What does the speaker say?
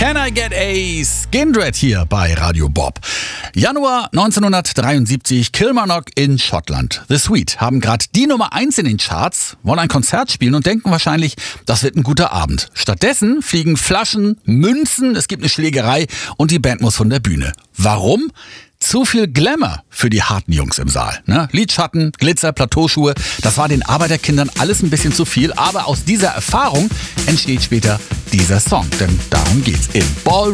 Can I Get a Skindred hier bei Radio Bob. Januar 1973, Kilmarnock in Schottland. The Sweet haben gerade die Nummer 1 in den Charts, wollen ein Konzert spielen und denken wahrscheinlich, das wird ein guter Abend. Stattdessen fliegen Flaschen, Münzen, es gibt eine Schlägerei und die Band muss von der Bühne. Warum? Zu viel Glamour für die harten Jungs im Saal. Ne? Lidschatten, Glitzer, Plateauschuhe, das war den Arbeiterkindern alles ein bisschen zu viel. Aber aus dieser Erfahrung entsteht später dieser Song. Denn darum geht's in Ball